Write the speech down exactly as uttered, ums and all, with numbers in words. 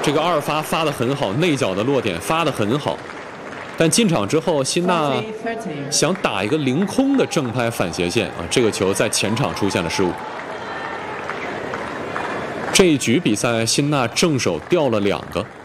这个二发发得很好，内角的落点发得很好，但进场之后，辛纳想打一个凌空的正拍反斜线啊，这个球在前场出现了失误。这一局比赛，辛纳正手掉了两个。